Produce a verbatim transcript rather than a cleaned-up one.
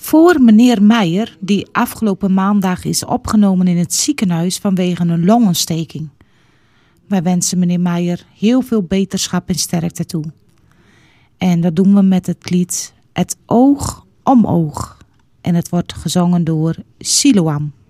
Voor meneer Meijer, die afgelopen maandag is opgenomen in het ziekenhuis vanwege een longontsteking. Wij wensen meneer Meijer heel veel beterschap en sterkte toe. En dat doen we met het lied Het Oog om Oog. En het wordt gezongen door Siloam.